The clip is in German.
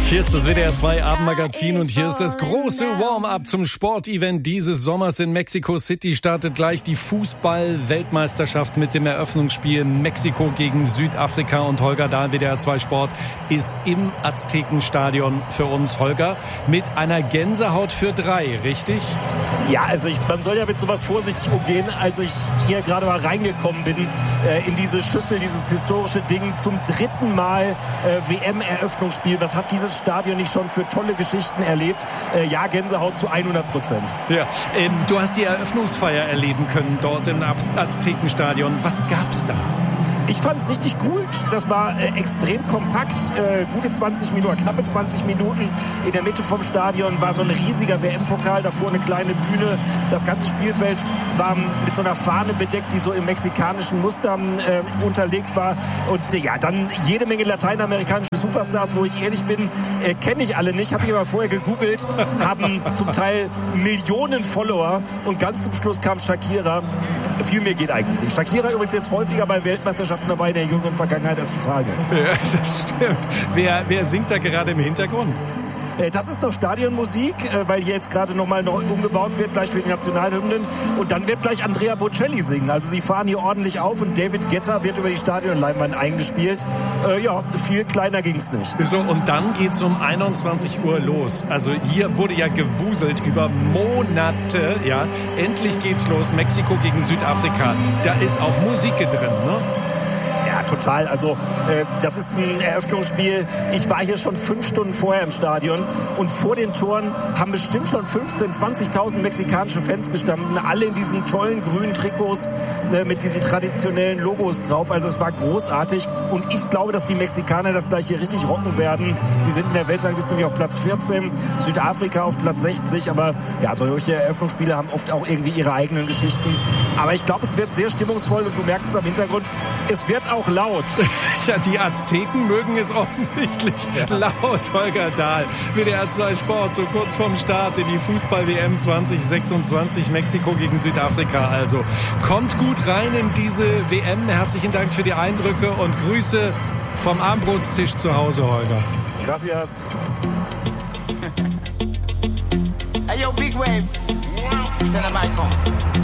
Hier ist das WDR 2 Abendmagazin und hier ist das große Warm-up zum Sportevent dieses Sommers in Mexico City. Startet gleich die Fußball-Weltmeisterschaft mit dem Eröffnungsspiel Mexiko gegen Südafrika. Und Holger Dahl, WDR 2 Sport, ist im Aztekenstadion für uns. Holger, mit einer Gänsehaut für 3, richtig? Ja, also man soll ja mit sowas vorsichtig umgehen. Als ich hier gerade mal reingekommen bin in diese Schüssel, dieses historische Ding, zum 3. Mal WM-Eröffnungsspiel. Was hat dieses Stadion nicht schon für tolle Geschichten erlebt? Ja, Gänsehaut zu 100%. Ja, du hast die Eröffnungsfeier erleben können dort im Aztekenstadion. Was gab's da? Ich fand es richtig gut. Das war extrem kompakt. Gute 20 Minuten, knappe 20 Minuten. In der Mitte vom Stadion war so ein riesiger WM-Pokal. Davor eine kleine Bühne. Das ganze Spielfeld war mit so einer Fahne bedeckt, die so im mexikanischen Muster unterlegt war. Und ja, dann jede Menge lateinamerikanische Superstars, wo ich ehrlich bin, kenne ich alle nicht. Habe ich aber vorher gegoogelt. Haben zum Teil Millionen Follower. Und ganz zum Schluss kam Shakira. Viel mehr geht eigentlich nicht. Shakira übrigens jetzt häufiger bei Weltmeisterschaften dabei in der jüngeren Vergangenheit als Italien. Ja, das stimmt. Wer singt da gerade im Hintergrund? Das ist noch Stadionmusik, weil hier jetzt gerade nochmal umgebaut wird, gleich für die Nationalhymnen. Und dann wird gleich Andrea Bocelli singen. Also sie fahren hier ordentlich auf und David Guetta wird über die Stadionleinwand eingespielt. Ja, viel kleiner ging's nicht. So, und dann geht's um 21 Uhr los. Also hier wurde ja gewuselt über Monate. Ja, endlich geht's los. Mexiko gegen Südafrika. Da ist auch Musik drin, ne? Ja, total. Also das ist ein Eröffnungsspiel. Ich war hier schon 5 Stunden vorher im Stadion und vor den Toren haben bestimmt schon 15.000, 20.000 mexikanische Fans gestanden. Alle in diesen tollen grünen Trikots mit diesen traditionellen Logos drauf. Also es war großartig und ich glaube, dass die Mexikaner das gleich hier richtig rocken werden. Die sind in der Weltrangliste auf Platz 14, Südafrika auf Platz 60. Aber ja, solche Eröffnungsspiele haben oft auch irgendwie ihre eigenen Geschichten. Aber ich glaube, es wird sehr stimmungsvoll und du merkst es am Hintergrund. Es wird auch laut. Ja, die Azteken mögen es offensichtlich laut. Holger Dahl, WDR 2 Sport, so kurz vorm Start in die Fußball-WM 2026, Mexiko gegen Südafrika. Also kommt gut rein in diese WM. Herzlichen Dank für die Eindrücke und Grüße vom Abendbrotstisch zu Hause, Holger. Gracias. Hey, yo, Big Wave. Tell them I come.